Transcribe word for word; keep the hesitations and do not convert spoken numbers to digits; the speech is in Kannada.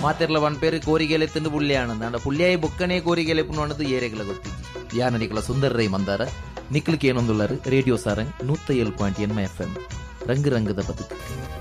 ಮಾತೆರ್ಲ ಒಂದ್ ಪೇರು ಕೋರಿಗೆಲೆ ತಿಂದು ಪುಳ್ಳಿಯಾನಂದ ಅಂಡ ಪುಳ್ಳಿಯಾಯಿ ಬೊಕ್ಕನೇ ಕೋರಿಗೆಲೆ ಪುಣ್ಣದು ಏರೆಗಳ ಗೊತ್ತಿಜ್ಜಿ ಯಾನರಿಕಲ ಸುಂದರ ರೈ ಮಂದಾರ ನಿಕ್ಲಿಕ್ಕೆ ಏನೊಂದುಳ್ಳರು ರೇಡಿಯೋ ಸಾರಂಗ್ ನೂತ್ತ ಏಳು ಪಾಯಿಂಟ್ ಎನ್ಮ ಎಫ್ ಎಂ ರಂಗು ರಂಗದ ಬದುಕು.